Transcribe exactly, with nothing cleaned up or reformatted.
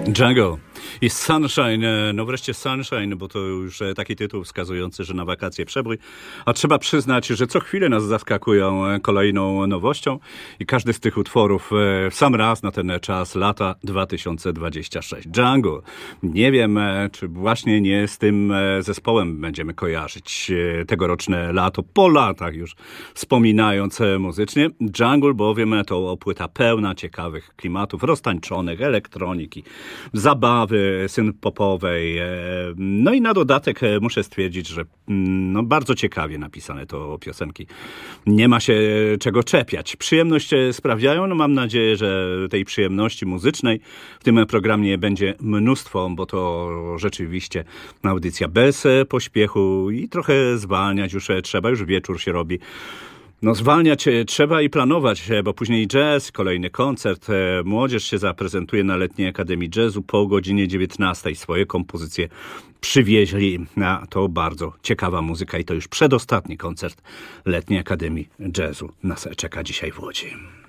Jungle i Sunshine, no wreszcie Sunshine, bo to już taki tytuł wskazujący, że na wakacje przebój, a trzeba przyznać, że co chwilę nas zaskakują kolejną nowością i każdy z tych utworów w sam raz na ten czas lata dwa tysiące dwudziesty szósty. Jungle. Nie wiem, czy właśnie nie z tym zespołem będziemy kojarzyć tegoroczne lato, po latach już wspominając muzycznie. Jungle bowiem to płyta pełna ciekawych klimatów, roztańczonych, elektroniki, zabawy synth-popowej. No i na dodatek muszę stwierdzić, że no bardzo ciekawie napisane to piosenki. Nie ma się czego czepiać. Przyjemność sprawiają. No mam nadzieję, że tej przyjemności muzycznej w tym programie będzie mnóstwo, bo to rzeczywiście audycja bez pośpiechu i trochę zwalniać już trzeba, już wieczór się robi. No zwalniać trzeba i planować, bo później jazz, kolejny koncert. Młodzież się zaprezentuje na Letniej Akademii Jazzu po godzinie dziewiętnastej. Swoje kompozycje przywieźli. A to bardzo ciekawa muzyka i to już przedostatni koncert Letniej Akademii Jazzu nas czeka dzisiaj w Łodzi.